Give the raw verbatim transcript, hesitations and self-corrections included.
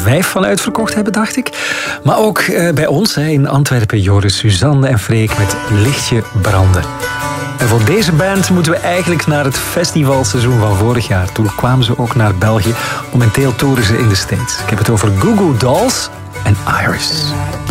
vijf van uitverkocht hebben, dacht ik. Maar ook uh, bij ons hè, in Antwerpen, Joris, Suzanne en Freek met Lichtje Branden. En voor deze band moeten we eigenlijk naar het festivalseizoen van vorig jaar. Toen kwamen ze ook naar België. Momenteel toeren ze in de States. Ik heb het over Goo Goo Dolls en Iris.